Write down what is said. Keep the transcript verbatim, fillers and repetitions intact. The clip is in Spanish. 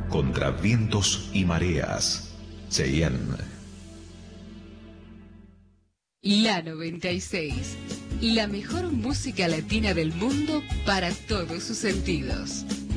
contra vientos y mareas. Cheyenne. La noventa y seis. La mejor música latina del mundo para todos sus sentidos.